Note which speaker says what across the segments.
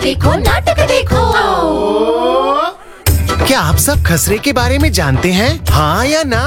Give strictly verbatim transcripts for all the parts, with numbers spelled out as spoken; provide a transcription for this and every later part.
Speaker 1: देखो नाटक देखो।
Speaker 2: क्या आप सब खसरे के बारे में जानते हैं, हाँ या ना?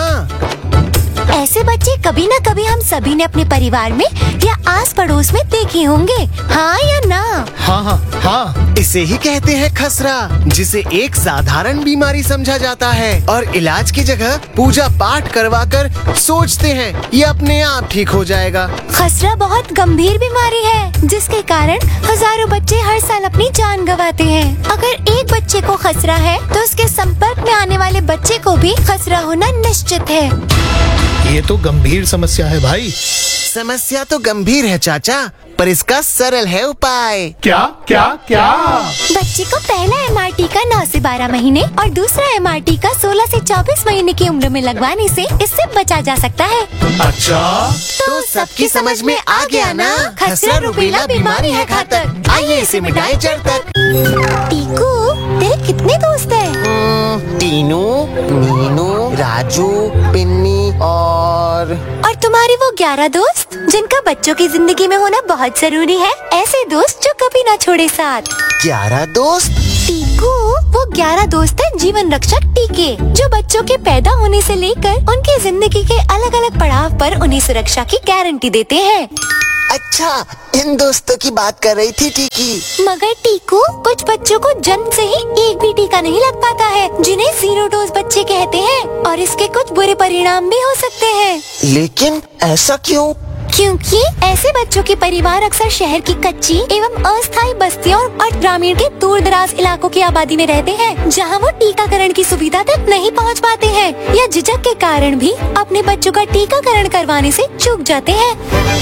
Speaker 3: ऐसे बच्चे कभी न कभी हम सभी ने अपने परिवार में या आस पड़ोस में देखे होंगे, हाँ या ना?
Speaker 2: हाँ हाँ हाँ, इसे ही कहते हैं खसरा, जिसे एक साधारण बीमारी समझा जाता है और इलाज की जगह पूजा पाठ करवाकर सोचते हैं ये अपने आप ठीक हो जाएगा।
Speaker 3: खसरा बहुत गंभीर बीमारी है जिसके कारण हजारों बच्चे हर साल अपनी जान गंवाते हैं। अगर एक बच्चे को खसरा है तो उसके संपर्क में आने वाले बच्चे को भी खसरा होना निश्चित है।
Speaker 4: ये तो गंभीर समस्या है भाई।
Speaker 2: समस्या तो गंभीर है चाचा, पर इसका सरल है उपाय।
Speaker 4: क्या क्या क्या?
Speaker 3: बच्चे को पहला एम आर टी का नौ से बारह महीने और दूसरा एम आर टी का सोलह से चौबीस महीने की उम्र में लगवाने से इससे बचा जा सकता है।
Speaker 4: अच्छा,
Speaker 2: तो सबकी समझ में आ गया ना, खसरा रुबेला बीमारी है घातक। आइए इसे मिटाएं जड़ तक।
Speaker 3: टीकू, तेरे कितने दोस्त हैं?
Speaker 2: टीनू, मीनू, राजू, पिन्नी और
Speaker 3: और तुम्हारी वो ग्यारह दोस्त जिनका बच्चों की जिंदगी में होना बहुत जरूरी है, ऐसे दोस्त जो कभी ना छोड़े साथ।
Speaker 2: ग्यारह दोस्त?
Speaker 3: टीकू, वो ग्यारह दोस्त हैं जीवन रक्षक टीके, जो बच्चों के पैदा होने से लेकर उनकी जिंदगी के अलग अलग पड़ाव पर उन्हें सुरक्षा की गारंटी देते हैं।
Speaker 2: अच्छा, इन दोस्तों की बात कर रही थी टीकी।
Speaker 3: मगर टीकू, कुछ बच्चों को जन्म से ही एक भी टीका नहीं लग पाता है, जिन्हें जीरो डोज बच्चे कहते हैं, और इसके कुछ बुरे परिणाम भी हो सकते हैं।
Speaker 2: लेकिन ऐसा क्यों?
Speaker 3: क्योंकि ऐसे बच्चों के परिवार अक्सर शहर की कच्ची एवं अस्थायी बस्तियों और ग्रामीण के दूर दराज इलाकों की आबादी में रहते हैं, जहां वो टीकाकरण की सुविधा तक नहीं पहुंच पाते हैं या झिझक के कारण भी अपने बच्चों का टीकाकरण करवाने से चूक जाते हैं।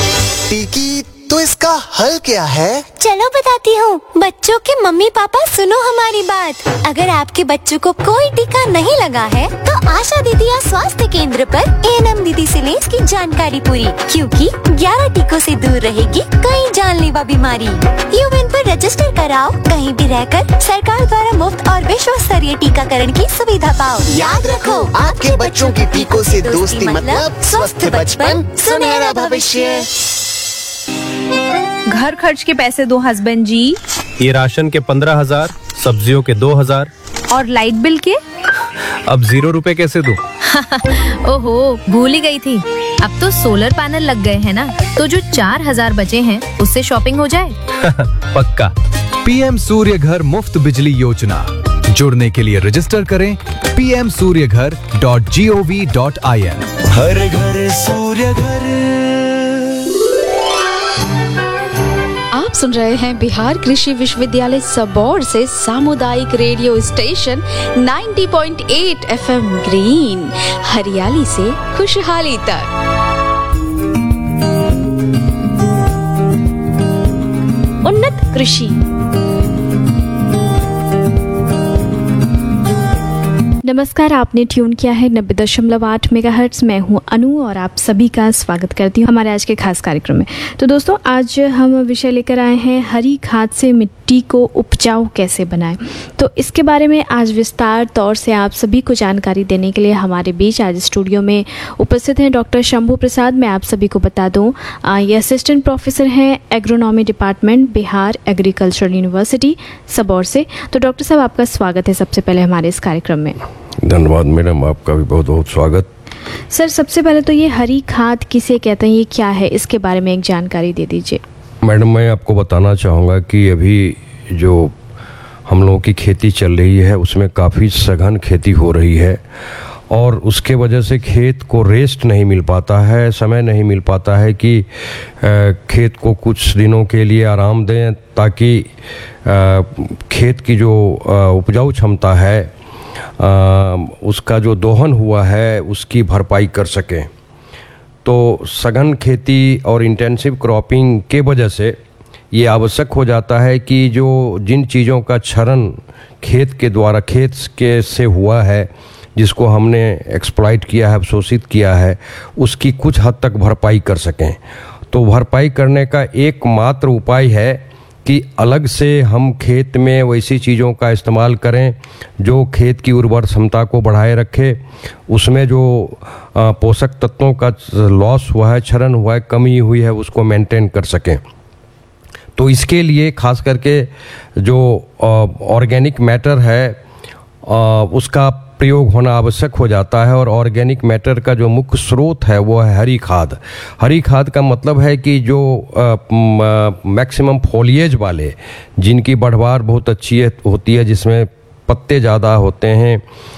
Speaker 2: टीकी, तो इसका हल क्या है?
Speaker 3: चलो बताती हूँ। बच्चों के मम्मी पापा सुनो हमारी बात। अगर आपके बच्चों को कोई टीका नहीं लगा है तो आशा दीदी या स्वास्थ्य केंद्र पर ए एन एम दीदी से लें इसकी जानकारी पूरी, क्योंकि ग्यारह टीकों से दूर रहेगी कई जानलेवा बीमारी। यूविन पर रजिस्टर कराओ, कहीं भी रहकर सरकार द्वारा मुफ्त और विश्व स्तरीय टीकाकरण की सुविधा पाओ।
Speaker 2: याद रखो, आपके बच्चों की टीकों से दोस्ती मतलब स्वस्थ बचपन, सुनहरा भविष्य।
Speaker 5: घर खर्च के पैसे दो हस्बैंड जी।
Speaker 6: ये राशन के पंद्रह हजार, सब्जियों के दो हजार
Speaker 5: और लाइट बिल के?
Speaker 6: अब जीरो रुपए कैसे दूं?
Speaker 5: ओहो, भूल ही गई थी। अब तो सोलर पैनल लग गए हैं ना, तो जो चार हजार बचे हैं उससे शॉपिंग हो जाए।
Speaker 6: पक्का।
Speaker 7: पी एम सूर्य घर मुफ्त बिजली योजना, जुड़ने के लिए रजिस्टर करें पी एम सूर्य घर dot G O V dot I N.
Speaker 8: हर घर सूर्य घर।
Speaker 9: आप सुन रहे हैं बिहार कृषि विश्वविद्यालय सबौर से सामुदायिक रेडियो स्टेशन नब्बे पॉइंट आठ एफ एम ग्रीन, हरियाली से खुशहाली तक।
Speaker 10: उन्नत कृषि। नमस्कार, आपने ट्यून किया है नब्बे दशमलव आठ मेगाहर्ट्ज। मैं हूं अनु और आप सभी का स्वागत करती हूं हमारे आज के खास कार्यक्रम में। तो दोस्तों, आज हम विषय लेकर आए हैं हरी खाद से मिट्टी को उपजाऊ कैसे बनाएं। तो इसके बारे में आज विस्तार तौर से आप सभी को जानकारी देने के लिए हमारे बीच आज स्टूडियो में उपस्थित हैं डॉक्टर शंभू प्रसाद। मैं आप सभी को बता दूँ, ये असिस्टेंट प्रोफेसर हैं agronomy department, Bihar agricultural university Sabour से। तो डॉक्टर साहब, आपका स्वागत है सबसे पहले हमारे इस कार्यक्रम में।
Speaker 11: धन्यवाद मैडम, आपका भी बहुत बहुत स्वागत।
Speaker 10: सर, सबसे पहले तो ये हरी खाद किसे कहते हैं, ये क्या है, इसके बारे में एक जानकारी दे दीजिए।
Speaker 11: मैडम, मैं आपको बताना चाहूँगा कि अभी जो हम लोगों की खेती चल रही है उसमें काफ़ी सघन खेती हो रही है और उसके वजह से खेत को रेस्ट नहीं मिल पाता है, समय नहीं मिल पाता है कि खेत को कुछ दिनों के लिए आराम दें ताकि खेत की जो उपजाऊ क्षमता है आ, उसका जो दोहन हुआ है उसकी भरपाई कर सकें। तो सघन खेती और इंटेंसिव क्रॉपिंग के वजह से ये आवश्यक हो जाता है कि जो जिन चीज़ों का क्षरण खेत के द्वारा खेत के से हुआ है, जिसको हमने एक्सप्लॉइट किया है, अवशोषित किया है, उसकी कुछ हद तक भरपाई कर सकें। तो भरपाई करने का एकमात्र उपाय है कि अलग से हम खेत में वैसी चीज़ों का इस्तेमाल करें जो खेत की उर्वर क्षमता को बढ़ाए रखे, उसमें जो पोषक तत्वों का लॉस हुआ है, क्षरण हुआ है, कमी हुई है, उसको मेंटेन कर सकें। तो इसके लिए खास करके जो ऑर्गेनिक मैटर है आ, उसका प्रयोग होना आवश्यक हो जाता है। और ऑर्गेनिक मैटर का जो मुख्य स्रोत है वो है हरी खाद। हरी खाद का मतलब है कि जो मैक्सिमम फोलिएज वाले, जिनकी बढ़वार बहुत अच्छी है, होती है, जिसमें पत्ते ज़्यादा होते हैं,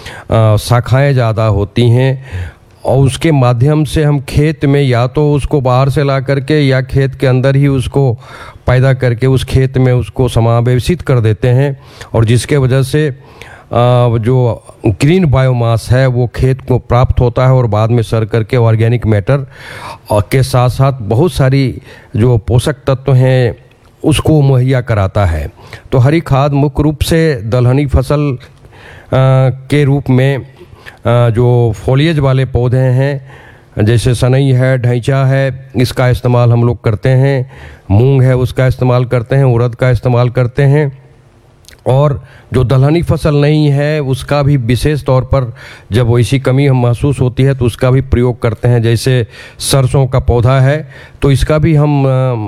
Speaker 11: शाखाएं ज़्यादा होती हैं, और उसके माध्यम से हम खेत में या तो उसको बाहर से ला करके या खेत के अंदर ही उसको पैदा करके उस खेत में उसको समावेशित कर देते हैं, और जिसके वजह से जो ग्रीन बायोमास है वो खेत को प्राप्त होता है और बाद में सर करके ऑर्गेनिक मैटर के साथ साथ बहुत सारी जो पोषक तत्व हैं उसको मुहैया कराता है। तो हरी खाद मुख्य रूप से दलहनी फसल के रूप में जो फोलिएज वाले पौधे हैं, जैसे सनई है, ढैंचा है, इसका इस्तेमाल हम लोग करते हैं, मूंग है उसका इस्तेमाल करते हैं, उड़द का इस्तेमाल करते हैं, और जो दलहनी फसल नहीं है उसका भी विशेष तौर पर जब वैसी कमी हम महसूस होती है तो उसका भी प्रयोग करते हैं। जैसे सरसों का पौधा है तो इसका भी हम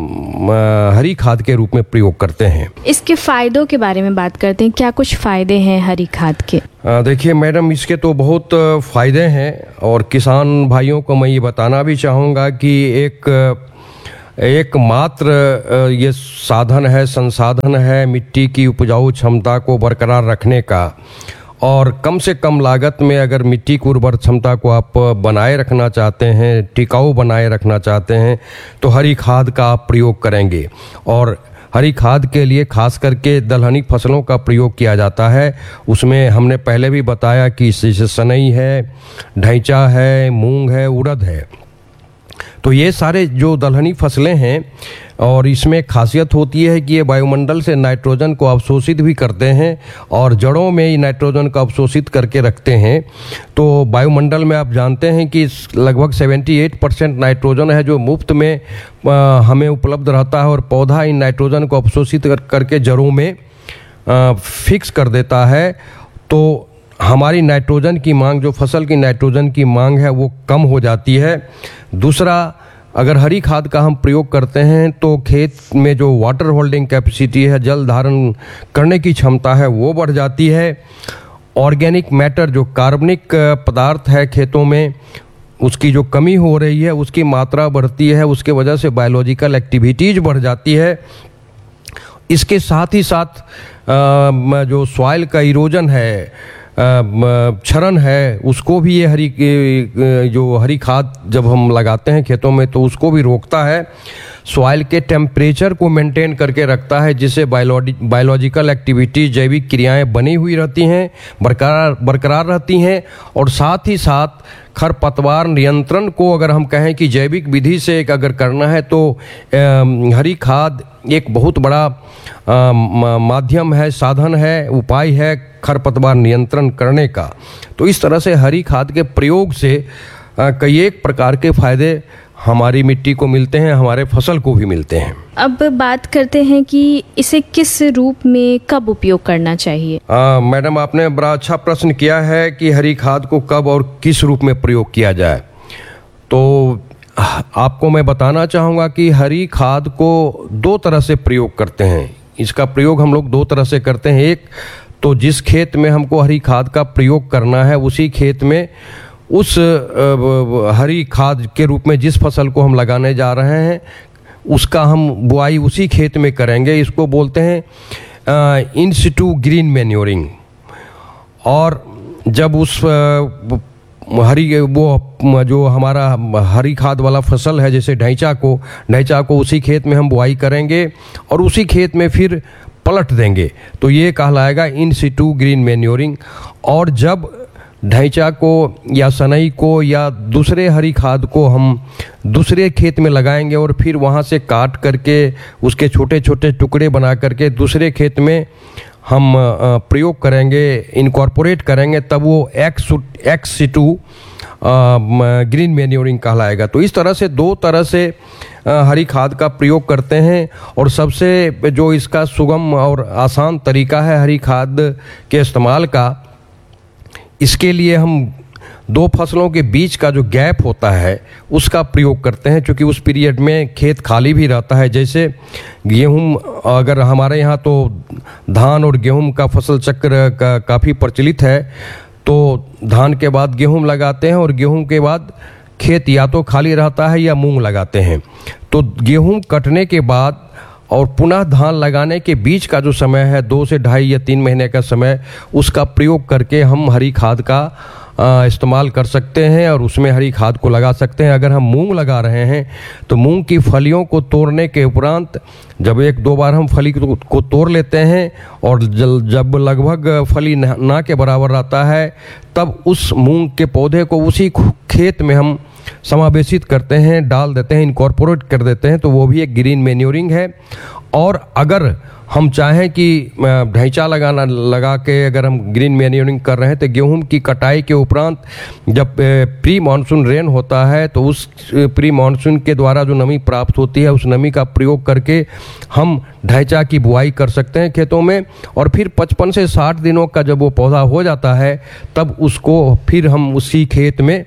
Speaker 11: हरी खाद के रूप में प्रयोग करते हैं।
Speaker 10: इसके फायदों के बारे में बात करते हैं, क्या कुछ फायदे हैं हरी खाद के?
Speaker 11: देखिए मैडम, इसके तो बहुत फ़ायदे हैं, और किसान भाइयों को मैं ये बताना भी चाहूँगा कि एक एकमात्र ये साधन है, संसाधन है मिट्टी की उपजाऊ क्षमता को बरकरार रखने का, और कम से कम लागत में अगर मिट्टी की उर्वर क्षमता को आप बनाए रखना चाहते हैं, टिकाऊ बनाए रखना चाहते हैं, तो हरी खाद का आप प्रयोग करेंगे। और हरी खाद के लिए खास करके दलहनी फसलों का प्रयोग किया जाता है। उसमें हमने पहले भी बताया कि जैसे सनई है, ढैंचा है, मूंग है, उड़द है, तो ये सारे जो दलहनी फसलें हैं, और इसमें खासियत होती है कि ये वायुमंडल से नाइट्रोजन को अवशोषित भी करते हैं और जड़ों में ही नाइट्रोजन को अवशोषित करके रखते हैं। तो वायुमंडल में आप जानते हैं कि लगभग अठहत्तर परसेंट नाइट्रोजन है जो मुफ्त में आ, हमें उपलब्ध रहता है, और पौधा इन नाइट्रोजन को अवशोषित कर, करके जड़ों में आ, फिक्स कर देता है। तो हमारी नाइट्रोजन की मांग, जो फसल की नाइट्रोजन की मांग है, वो कम हो जाती है। दूसरा, अगर हरी खाद का हम प्रयोग करते हैं तो खेत में जो वाटर होल्डिंग कैपेसिटी है, जल धारण करने की क्षमता है, वो बढ़ जाती है। ऑर्गेनिक मैटर, जो कार्बनिक पदार्थ है खेतों में, उसकी जो कमी हो रही है उसकी मात्रा बढ़ती है, उसके वजह से बायोलॉजिकल एक्टिविटीज बढ़ जाती है। इसके साथ ही साथ आ, जो सॉइल का इरोजन है, क्षरण है, उसको भी ये हरी जो हरी खाद जब हम लगाते हैं खेतों में तो उसको भी रोकता है। सॉइल के टेम्परेचर को मेंटेन करके रखता है, जिससे बायोलॉजिकल एक्टिविटी, जैविक क्रियाएं बनी हुई रहती हैं, बरकरार बरकरार रहती हैं। और साथ ही साथ खरपतवार नियंत्रण को अगर हम कहें कि जैविक विधि से अगर करना है तो हरी खाद एक बहुत बड़ा माध्यम है, साधन है, उपाय है खरपतवार नियंत्रण करने का। तो इस तरह से हरी खाद के प्रयोग से कई एक प्रकार के फायदे हमारी मिट्टी को मिलते हैं, हमारे फसल को भी मिलते हैं।
Speaker 10: अब बात करते हैं कि इसे किस रूप में कब उपयोग करना चाहिए?
Speaker 11: मैडम, आपने बड़ा अच्छा प्रश्न किया है कि हरी खाद को कब और किस रूप में प्रयोग किया जाए। तो आपको मैं बताना चाहूँगा कि हरी खाद को दो तरह से प्रयोग करते हैं। इसका प्रयोग हम लोग दो तरह से करते हैं। एक तो जिस खेत में हमको हरी खाद का प्रयोग करना है उसी खेत में उस हरी खाद के रूप में जिस फसल को हम लगाने जा रहे हैं उसका हम बुआई उसी खेत में करेंगे। इसको बोलते हैं इन सिटू ग्रीन मैन्योरिंग। और जब उस हरी वो जो हमारा हरी खाद वाला फसल है, जैसे ढैंचा को ढैंचा को उसी खेत में हम बुआई करेंगे और उसी खेत में फिर पलट देंगे, तो ये कहलाएगा इन सिटू ग्रीन मैन्योरिंग। और जब ढैंचा को या सनई को या दूसरे हरी खाद को हम दूसरे खेत में लगाएंगे और फिर वहाँ से काट करके उसके छोटे छोटे टुकड़े बना करके दूसरे खेत में हम प्रयोग करेंगे, इनकॉर्पोरेट करेंगे, तब वो x ex situ green manuring कहलाएगा। तो इस तरह से दो तरह से हरी खाद का प्रयोग करते हैं। और सबसे जो इसका सुगम और आसान तरीका है हरी खाद के इस्तेमाल का, इसके लिए हम दो फसलों के बीच का जो गैप होता है उसका प्रयोग करते हैं, क्योंकि उस पीरियड में खेत खाली भी रहता है। जैसे गेहूं, अगर हमारे यहाँ तो धान और गेहूं का फसल चक्र का काफ़ी प्रचलित है, तो धान के बाद गेहूं लगाते हैं और गेहूं के बाद खेत या तो खाली रहता है या मूंग लगाते हैं। तो गेहूं कटने के बाद और पुनः धान लगाने के बीच का जो समय है, दो से ढाई या तीन महीने का समय, उसका प्रयोग करके हम हरी खाद का इस्तेमाल कर सकते हैं और उसमें हरी खाद को लगा सकते हैं। अगर हम मूंग लगा रहे हैं तो मूंग की फलियों को तोड़ने के उपरांत जब एक दो बार हम फली को तोड़ लेते हैं और जब लगभग फली ना के बराबर रहता है, तब उस मूंग के पौधे को उसी खेत में हम समावेशित करते हैं, डाल देते हैं, इनकॉर्पोरेट कर देते हैं, तो वो भी एक ग्रीन मैन्योरिंग है। और अगर हम चाहें कि ढैंचा लगाना लगा के अगर हम ग्रीन मैन्योरिंग कर रहे हैं, तो गेहूं की कटाई के उपरांत जब प्री मानसून रेन होता है, तो उस प्री मानसून के द्वारा जो नमी प्राप्त होती है, उस नमी का प्रयोग करके हम ढैंचा की बुआई कर सकते हैं खेतों में। और फिर पचपन से साठ दिनों का जब वो पौधा हो जाता है, तब उसको फिर हम उसी खेत में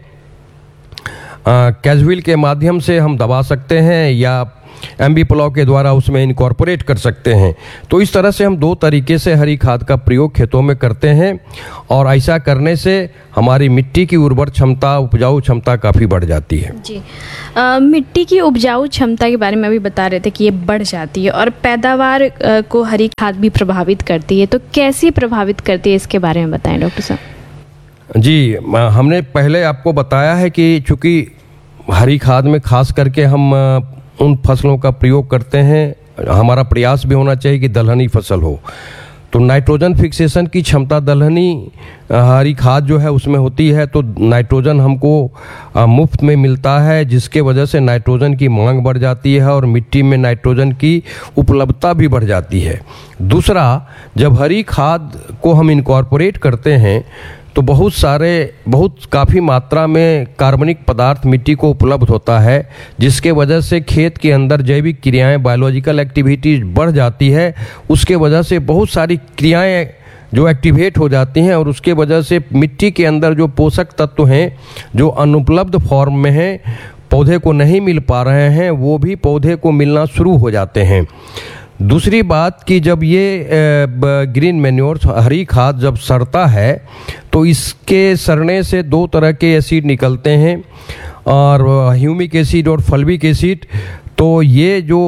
Speaker 11: कैजुअल के माध्यम से हम दबा सकते हैं या एमबी प्लाव के द्वारा उसमें इनकॉर्पोरेट कर सकते हैं। तो इस तरह से हम दो तरीके से हरी खाद का प्रयोग खेतों में करते हैं और ऐसा करने से हमारी मिट्टी की उर्वर क्षमता, उपजाऊ क्षमता काफ़ी बढ़ जाती है।
Speaker 10: जी, आ, मिट्टी की उपजाऊ क्षमता के बारे में अभी बता रहे थे कि ये बढ़ जाती है और पैदावार आ, को हरी खाद भी प्रभावित करती है, तो कैसे प्रभावित करती है इसके बारे में बताएं डॉक्टर साहब।
Speaker 11: जी, हमने पहले आपको बताया है कि चूँकि हरी खाद में खास करके हम उन फसलों का प्रयोग करते हैं, हमारा प्रयास भी होना चाहिए कि दलहनी फसल हो। तो नाइट्रोजन फिक्सेशन की क्षमता दलहनी हरी खाद जो है उसमें होती है, तो नाइट्रोजन हमको मुफ्त में मिलता है, जिसके वजह से नाइट्रोजन की मांग बढ़ जाती है और मिट्टी में नाइट्रोजन की उपलब्धता भी बढ़ जाती है। दूसरा, जब हरी खाद को हम इनकॉर्पोरेट करते हैं तो बहुत सारे बहुत काफ़ी मात्रा में कार्बनिक पदार्थ मिट्टी को उपलब्ध होता है, जिसके वजह से खेत के अंदर जैविक क्रियाएं, बायोलॉजिकल एक्टिविटीज बढ़ जाती है। उसके वजह से बहुत सारी क्रियाएं जो एक्टिवेट हो जाती हैं और उसके वजह से मिट्टी के अंदर जो पोषक तत्व हैं जो अनुपलब्ध फॉर्म में हैं, पौधे को नहीं मिल पा रहे हैं, वो भी पौधे को मिलना शुरू हो जाते हैं। दूसरी बात कि जब ये ग्रीन मैन्योर हरी खाद जब सड़ता है तो इसके सड़ने से दो तरह के एसिड निकलते हैं, और ह्यूमिक एसिड और फल्विक एसिड। तो ये जो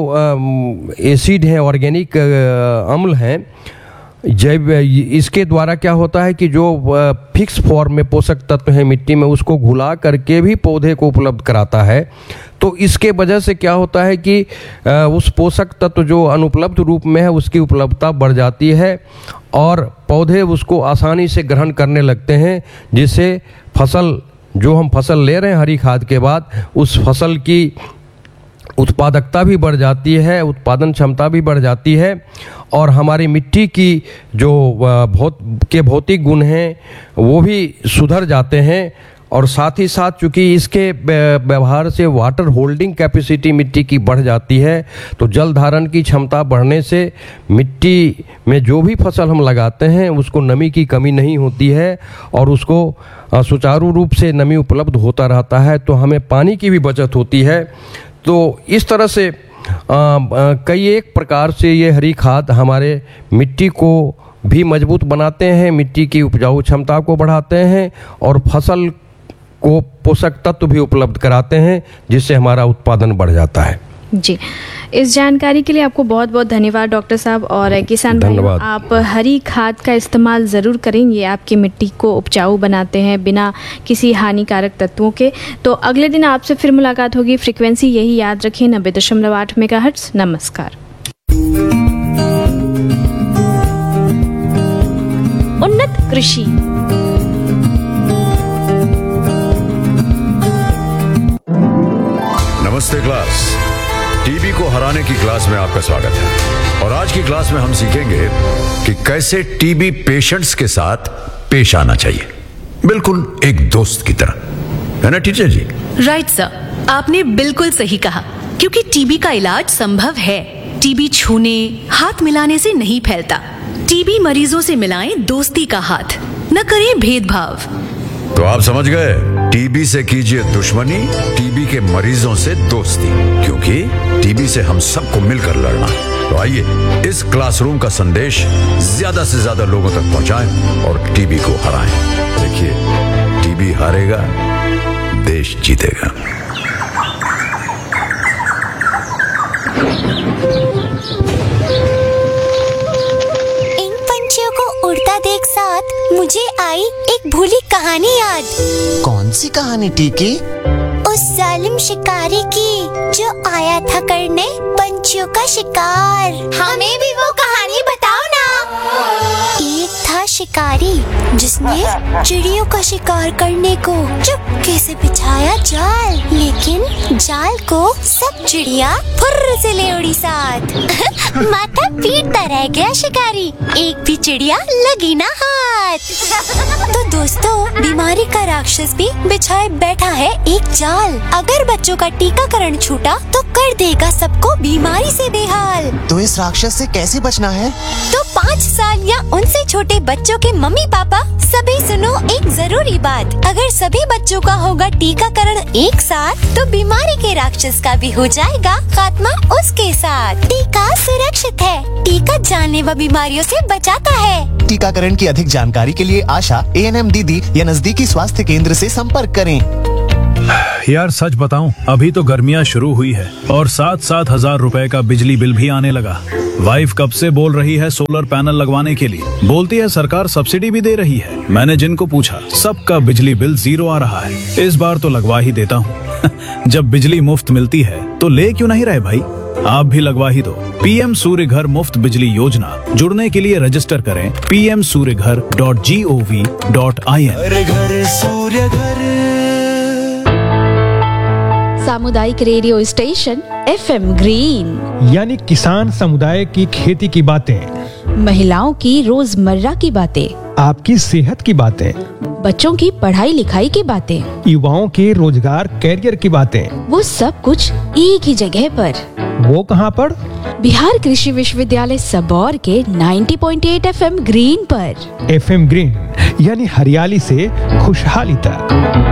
Speaker 11: एसिड हैं, ऑर्गेनिक अम्ल हैं, जैव, इसके द्वारा क्या होता है कि जो फिक्स फॉर्म में पोषक तत्व हैं मिट्टी में, उसको घुला करके भी पौधे को उपलब्ध कराता है। तो इसके वजह से क्या होता है कि उस पोषक तत्व जो अनुपलब्ध रूप में है उसकी उपलब्धता बढ़ जाती है और पौधे उसको आसानी से ग्रहण करने लगते हैं, जिससे फसल जो हम फसल ले रहे हैं हरी खाद के बाद, उस फसल की उत्पादकता भी बढ़ जाती है, उत्पादन क्षमता भी बढ़ जाती है और हमारी मिट्टी की जो भौत के भौतिक गुण हैं वो भी सुधर जाते हैं। और साथ ही साथ चूँकि इसके व्यवहार से वाटर होल्डिंग कैपेसिटी मिट्टी की बढ़ जाती है, तो जल धारण की क्षमता बढ़ने से मिट्टी में जो भी फसल हम लगाते हैं उसको नमी की कमी नहीं होती है और उसको सुचारू रूप से नमी उपलब्ध होता रहता है, तो हमें पानी की भी बचत होती है। तो इस तरह से आ, आ, कई एक प्रकार से ये हरी खाद हमारे मिट्टी को भी मजबूत बनाते हैं, मिट्टी की उपजाऊ क्षमता को बढ़ाते हैं और फसल को पोषक तत्व भी उपलब्ध कराते हैं, जिससे हमारा उत्पादन बढ़ जाता है।
Speaker 10: जी, इस जानकारी के लिए आपको बहुत बहुत धन्यवाद डॉक्टर साहब। और किसान भाइयों, आप हरी खाद का इस्तेमाल ज़रूर करें, ये आपकी मिट्टी को उपजाऊ बनाते हैं बिना किसी हानिकारक तत्वों के। तो अगले दिन आपसे फिर मुलाकात होगी। फ्रीक्वेंसी यही याद रखें, नब्बे दशमलव आठ मेगाहर्ट्ज़। नमस्कार।
Speaker 3: उन्नत कृषि।
Speaker 1: नमस्ते क्लास, टीबी को हराने की क्लास में आपका स्वागत है। और आज की क्लास में हम सीखेंगे कि कैसे टीबी पेशेंट्स के साथ पेश आना चाहिए, बिल्कुल एक दोस्त की तरह, है ना टीचर जी?
Speaker 12: राइट सर, आपने बिल्कुल सही कहा, क्योंकि टीबी का इलाज संभव है। टीबी छूने, हाथ मिलाने से नहीं फैलता। टीबी मरीजों से मिलाएं दोस्ती का हाथ, न करें भेदभाव।
Speaker 1: तो आप समझ गए, टीबी से कीजिए दुश्मनी, टीबी के मरीजों से दोस्ती, क्योंकि टीबी से हम सबको मिलकर लड़ना है। तो आइए इस क्लासरूम का संदेश ज्यादा से ज्यादा लोगों तक पहुंचाएं और टीबी को हराएं। देखिए, टीबी हारेगा, देश जीतेगा।
Speaker 3: इन पंछियों को उड़ता देख साथ मुझे आई एक भूली कहानी याद।
Speaker 2: कौन सी कहानी टीकी?
Speaker 3: उस जालिम शिकारी की जो आया था करने पंछियों का शिकार। हमें भी वो कहानी बताओ ना। एक था शिकारी जिसने चिड़ियों का शिकार करने को चुपके से बिछाया जाल, लेकिन जाल को सब चिड़िया फुर्र से ले उड़ी साथ। माथा पीटता रह गया शिकारी, एक भी चिड़िया लगी ना हाथ। तो दोस्तों, बीमारी का राक्षस भी बिछाए बैठा है एक जाल। अगर बच्चों का टीकाकरण छूटा तो कर देगा सबको बीमारी से बेहाल।
Speaker 2: तो इस राक्षस से कैसे बचना है?
Speaker 3: तो पाँच साल या उनसे छोटे बच्चों के मम्मी पापा सभी सुनो एक जरूरी बात। अगर सभी बच्चों का होगा टीकाकरण एक साथ तो बीमारी के राक्षस का भी हो जाएगा खात्मा उसके साथ। टीका सुरक्षित है, टीका जानलेवा बीमारियों से बचाता है।
Speaker 2: टीकाकरण की अधिक जानकारी के लिए आशा, ए एन एम दीदी या नजदीकी स्वास्थ्य केंद्र से संपर्क करें।
Speaker 13: यार सच बताऊं, अभी तो गर्मियां शुरू हुई है और सात सात हजार रुपए का बिजली बिल भी आने लगा। वाइफ कब से बोल रही है सोलर पैनल लगवाने के लिए, बोलती है सरकार सब्सिडी भी दे रही है। मैंने जिनको पूछा सबका बिजली बिल जीरो आ रहा है। इस बार तो लगवा ही देता हूँ। जब बिजली मुफ्त मिलती है तो ले क्यों नहीं रहे भाई, आप भी लगवा ही दो। पीएम सूर्य घर मुफ्त बिजली योजना, जुड़ने के लिए रजिस्टर करें पी एम सूर्य घर dot G O V dot I N.
Speaker 8: घर घर सूर्य घर।
Speaker 9: सामुदायिक radio station F M green,
Speaker 14: यानी किसान समुदाय की खेती की बातें,
Speaker 9: महिलाओं की रोजमर्रा की बातें,
Speaker 14: आपकी सेहत की बातें,
Speaker 9: बच्चों की पढ़ाई लिखाई की बातें,
Speaker 14: युवाओं के रोजगार कैरियर की बातें,
Speaker 9: वो सब कुछ एक ही जगह पर।
Speaker 14: वो कहाँ पर?
Speaker 9: बिहार कृषि विश्वविद्यालय सबौर के नब्बे पॉइंट आठ एफ एम ग्रीन पर।
Speaker 14: एफ एम ग्रीन यानी हरियाली से खुशहाली तक।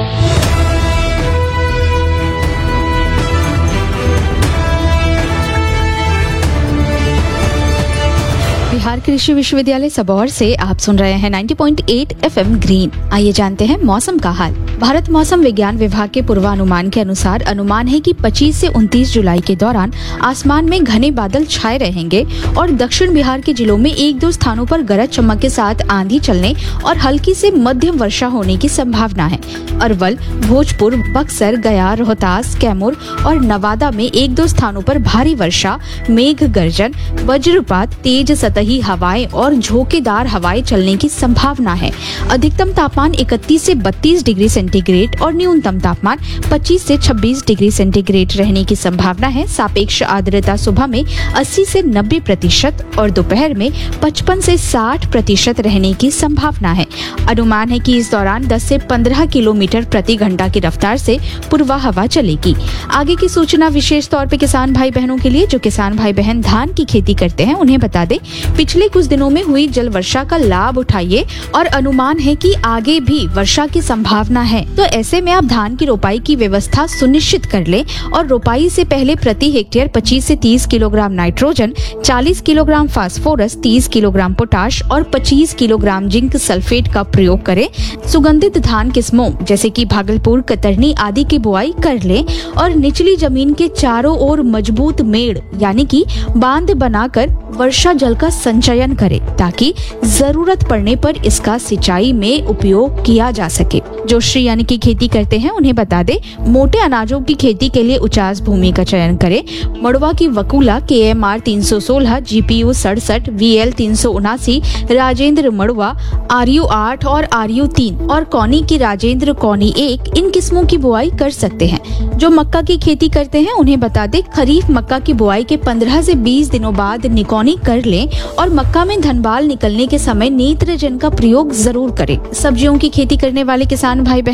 Speaker 9: बिहार कृषि विश्वविद्यालय सबौर से आप सुन रहे हैं नब्बे पॉइंट आठ एफ एम ग्रीन। आइए जानते हैं मौसम का हाल। भारत मौसम विज्ञान विभाग के पूर्वानुमान के अनुसार अनुमान है कि पच्चीस से उनतीस जुलाई के दौरान आसमान में घने बादल छाए रहेंगे और दक्षिण बिहार के जिलों में एक दो स्थानों पर गरज चमक के साथ आंधी चलने और हल्की से मध्यम वर्षा होने की संभावना है। अरवल, भोजपुर, बक्सर, गया, रोहतास, कैमूर और नवादा में एक दो स्थानों पर भारी वर्षा, मेघ गर्जन, वज्रपात, तेज सतही हवाएं और झोंकेदार हवाएं चलने की संभावना है। अधिकतम तापमान इकतीस से बत्तीस डिग्री सेंटीग्रेड और न्यूनतम तापमान पच्चीस से छब्बीस डिग्री सेंटीग्रेड रहने की संभावना है। सापेक्ष आर्द्रता सुबह में अस्सी से नब्बे प्रतिशत और दोपहर में पचपन से साठ प्रतिशत रहने की संभावना है। अनुमान है कि इस दौरान दस से पंद्रह किलोमीटर प्रति घंटा की रफ्तार से पूर्वा हवा चलेगी। आगे की सूचना विशेष तौर पे किसान भाई बहनों के लिए। जो किसान भाई बहन धान की खेती करते हैं उन्हें बता दें, पिछले कुछ दिनों में हुई जल वर्षा का लाभ उठाइए और अनुमान है कि आगे भी वर्षा की संभावना है। तो ऐसे में आप धान की रोपाई की व्यवस्था सुनिश्चित कर लें और रोपाई से पहले प्रति हेक्टेयर पच्चीस से तीस किलोग्राम नाइट्रोजन, चालीस किलोग्राम फास्फोरस, तीस किलोग्राम पोटाश और पच्चीस किलोग्राम जिंक सल्फेट का प्रयोग करें। सुगंधित धान किस्मों जैसे कि भागलपुर, कतरनी आदि की बुआई कर लें और निचली जमीन के चारों ओर मजबूत मेड़ यानी कि बांध बनाकर वर्षा जल का संचयन करें ताकि जरूरत पड़ने पर इसका सिंचाई में उपयोग किया जा सके। जो श्री यानी की खेती करते हैं उन्हें बता दे, मोटे अनाजों की खेती के लिए उचास भूमि का चयन करें। मड़वा की वकुला के एम आर तीन सौ सोलह, जी पी यू सड़सठ, वी एल तीन सौ उनासी, राजेंद्र मड़वा, आर यू आठ और आर यू तीन और कौनी की राजेंद्र कौनी एक, इन किस्मों की बुआई कर सकते हैं। जो मक्का की खेती करते हैं उन्हें बता दे, खरीफ मक्का की बुआई के पंद्रह से बीस दिनों बाद निकौनी कर लें और मक्का में धनबाल निकलने के समय नेत्रजन का प्रयोग जरूर करें। सब्जियों की खेती करने वाले किसान भाई बहन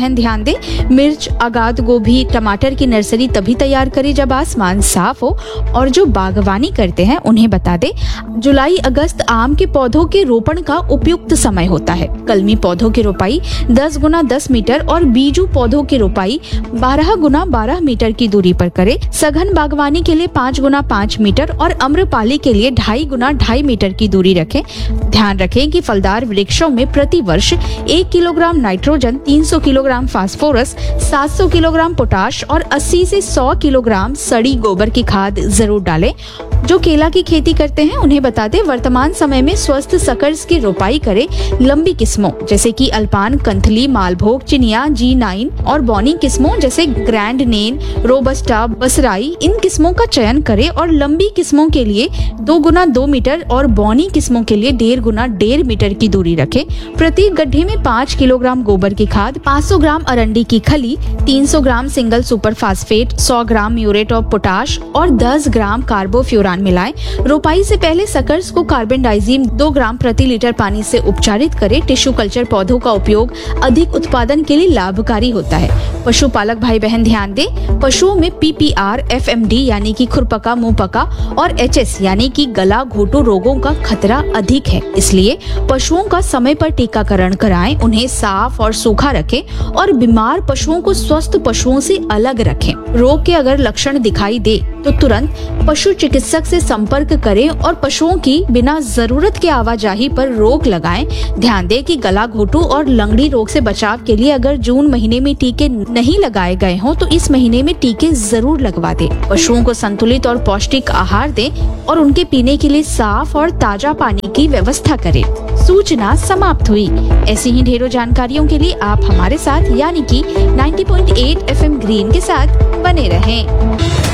Speaker 9: बहन ध्यान दे, मिर्च, आगाद गोभी, टमाटर की नर्सरी तभी तैयार करें जब आसमान साफ हो। और जो बागवानी करते हैं उन्हें बता दे, जुलाई अगस्त आम के पौधों के रोपण का उपयुक्त समय होता है। कलमी पौधों की रोपाई दस गुना दस मीटर और बीजू पौधों की रोपाई बारह गुना बारह मीटर की दूरी पर करे। सघन बागवानी के लिए पाँच गुना पाँच मीटर और अम्रपाली के लिए ढाई गुना ढाई मीटर की दूरी रखें। ध्यान रखें कि फलदार वृक्षों में प्रति वर्ष एक किलोग्राम नाइट्रोजन, तीन सौ किलोग्राम फास्फोरस, सात सौ किलोग्राम पोटाश और अस्सी से सौ किलोग्राम सड़ी गोबर की खाद जरूर डालें। जो केला की खेती करते हैं उन्हें बता दें, वर्तमान समय में स्वस्थ सकर्स की रोपाई करें। लंबी किस्मों जैसे कि अल्पान, कंथली, मालभोग, चिनिया, जी नाइन और बॉनी किस्मों जैसे ग्रैंड नेन, रोबस्टा, बसराई, इन किस्मों का चयन करें और लंबी किस्मों के लिए दो गुना दो मीटर और बॉनी किस्मों के लिए डेढ़ गुना डेढ़ मीटर की दूरी रखें। प्रति गड्ढे में पाँच किलोग्राम गोबर की खाद, पाँच सौ ग्राम अरंडी की खली, तीन सौ ग्राम सिंगल सुपर फास्फेट, सौ ग्राम म्यूरेट ऑफ पोटाश और दस ग्राम कार्बोफ्यूरान मिलाएं। रोपाई से पहले सकर्स को कार्बेंडाइजिम दो ग्राम प्रति लीटर पानी से उपचारित करें। टिश्यू कल्चर पौधों का उपयोग अधिक उत्पादन के लिए लाभकारी होता है। पशुपालक भाई बहन ध्यान दें, पशुओं में पीपीआर, एफएमडी यानी कि खुरपका, मुंह पका और एचएस यानी कि गला घोटू रोगों का खतरा अधिक है। इसलिए पशुओं का समय पर टीकाकरण कराएं, उन्हें साफ और सूखा रखें और बीमार पशुओं को स्वस्थ पशुओं से अलग रखें। रोग के अगर लक्षण दिखाई दे तो तुरंत पशु चिकित्सक से संपर्क करें और पशुओं की बिना जरूरत के आवाजाही पर रोक लगाएं। ध्यान दें कि गला घोटू और लंगड़ी रोग से बचाव के लिए अगर जून महीने में टीके नहीं लगाए गए हों तो इस महीने में टीके जरूर लगवा दें। पशुओं को संतुलित और पौष्टिक आहार दें और उनके पीने के लिए साफ और ताजा पानी की व्यवस्था करें। सूचना समाप्त हुई। ऐसी ही ढेरों जानकारियों के लिए आप हमारे साथ यानी कि नब्बे पॉइंट आठ एफएम ग्रीन के साथ बने रहें।